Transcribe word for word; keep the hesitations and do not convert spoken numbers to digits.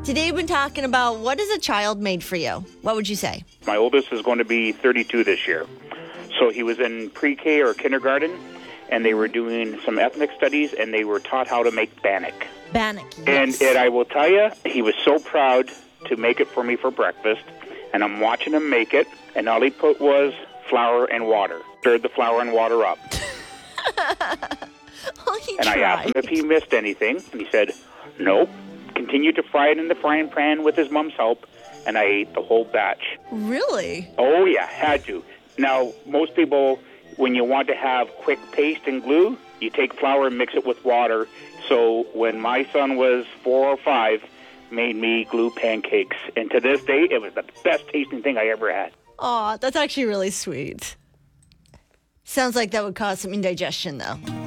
Today we've been talking about what is a child made for you? What would you say? My oldest is going to be thirty-two this year. So he was in pre-K or kindergarten, and they were doing some ethnic studies, and they were taught how to make bannock. Bannock, yes. And, and I will tell you, he was so proud to make it for me for breakfast, and I'm watching him make it, and all he put was flour and water. Stirred the flour and water up. Oh, he and tried. I asked him if he missed anything, and he said, nope. Continued to fry it in the frying pan with his mom's help, and I ate the whole batch. Really? Oh, yeah, had to. Now, most people, when you want to have quick paste and glue, you take flour and mix it with water. So when my son was four or five, made me glue pancakes. And to this day, it was the best tasting thing I ever had. Aw, that's actually really sweet. Sounds like that would cause some indigestion, though.